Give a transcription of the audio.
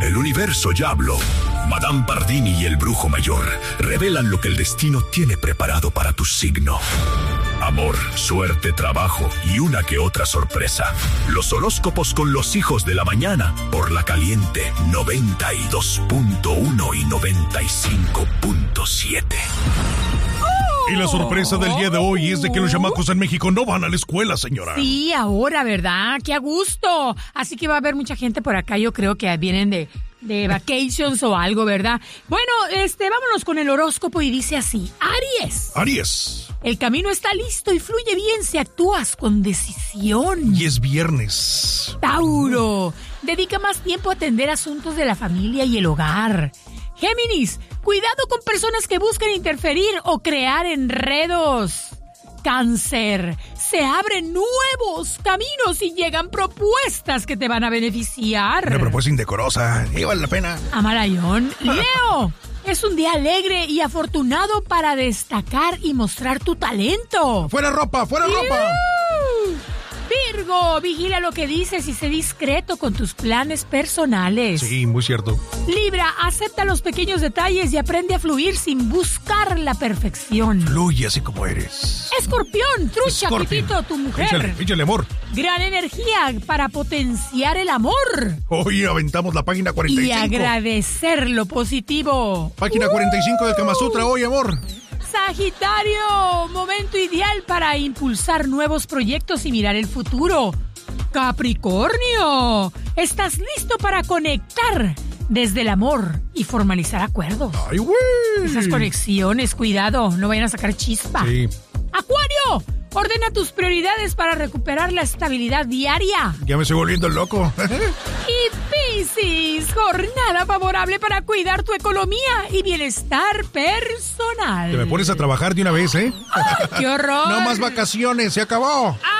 El universo ya habló. Madame Pardini y el brujo mayor revelan lo que el destino tiene preparado para tu signo. Amor, suerte, trabajo y una que otra sorpresa. Los horóscopos con los hijos de la mañana por La Caliente 92.1 y 95.7. Y la sorpresa del día de hoy es de que los chamacos en México no van a la escuela, señora. Sí, ahora, ¿verdad? ¡Qué a gusto! Así que va a haber mucha gente por acá, yo creo que vienen de vacations o algo, ¿verdad? Bueno, vámonos con el horóscopo y dice así: Aries. Aries. El camino está listo y fluye bien si actúas con decisión. Y es viernes. Tauro. Dedica más tiempo a atender asuntos de la familia y el hogar. Géminis. Cuidado con personas que busquen interferir o crear enredos. Cáncer. Se abren nuevos caminos y llegan propuestas que te van a beneficiar. Una propuesta indecorosa. Y vale la pena. Amarayón. Leo. Es un día alegre y afortunado para destacar y mostrar tu talento. ¡Fuera ropa! ¡Fuera ropa! Virgo, vigila lo que dices y sé discreto con tus planes personales. Sí, muy cierto. Libra, acepta los pequeños detalles y aprende a fluir sin buscar la perfección. Fluye así como eres. Escorpión, trucha, Pipito, tu mujer. Échale amor. Gran energía para potenciar el amor. Hoy aventamos la página 45. Y agradecer lo positivo. Página 45 del Kama Sutra hoy, amor. Sagitario, momento ideal para impulsar nuevos proyectos y mirar el futuro. Capricornio, estás listo para conectar desde el amor y formalizar acuerdos. ¡Ay, güey! Esas conexiones, cuidado, no vayan a sacar chispa. Sí. Acuario, ordena tus prioridades para recuperar la estabilidad diaria. Ya me estoy volviendo loco. Y Piscis, jornada favorable para cuidar tu economía y bienestar personal. Te me pones a trabajar de una vez, ¿eh? ¡Ay, qué horror! No más vacaciones, se acabó.